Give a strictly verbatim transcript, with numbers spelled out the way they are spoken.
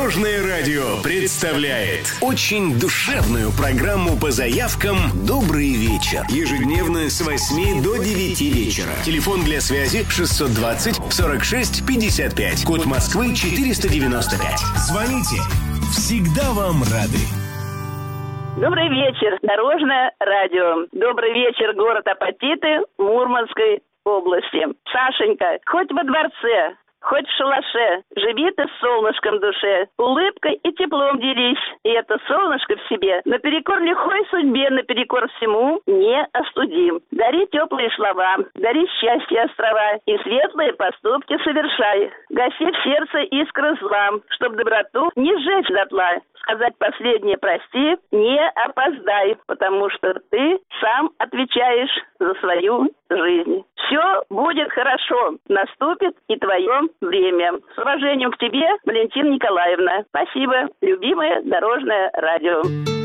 Дорожное радио представляет очень душевную программу по заявкам «Добрый вечер». Ежедневно с восьми до девяти вечера. Телефон для связи шестьсот двадцать сорок шесть пятьдесят пять. Код Москвы четыреста девяносто пять. Звоните. Всегда вам рады. Добрый вечер, Дорожное радио. Добрый вечер, город Апатиты Мурманской области. Сашенька, хоть во дворце, хоть в шалаше, живи ты с солнышком в душе, улыбкой и теплом делись, и это солнышко в себе наперекор лихой судьбе, наперекор всему не остудим. Дари теплые слова, дари счастье острова, и светлые поступки совершай. Гаси в сердце искры зла, чтоб доброту не сжечь дотла. Сказать последнее прости, не опоздай, потому что ты сам отвечаешь за свою жизнь. Все будет хорошо, наступит и твое время. С уважением к тебе, Валентина Николаевна. Спасибо, любимое Дорожное радио.